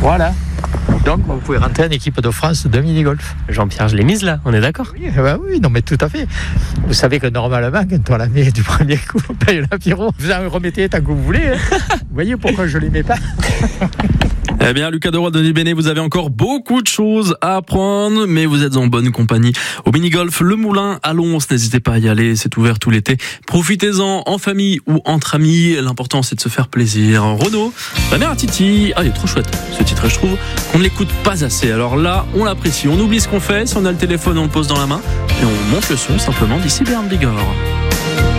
Voilà. Donc, vous pouvez rentrer en équipe de France de mini-golf. Jean-Pierre, je l'ai mise là, on est d'accord? Oui, non, mais tout à fait. Vous savez que normalement, quand on la met du premier coup, on paye l'apéro. Vous en remettez tant que vous voulez. Hein. Vous voyez pourquoi je ne les mets pas? Eh bien, Lucas Deroy, Denis Bénet, vous avez encore beaucoup de choses à apprendre, mais vous êtes en bonne compagnie. Au mini-golf, le Moulin à Lons, n'hésitez pas à y aller, c'est ouvert tout l'été. Profitez-en en famille ou entre amis, l'important c'est de se faire plaisir. Renaud, la mère à Titi, il est trop chouette ce titre, je trouve qu'on ne l'écoute pas assez. Alors là, on l'apprécie, on oublie ce qu'on fait, si on a le téléphone, on le pose dans la main, et on monte le son simplement d'ici Berne Bigorre.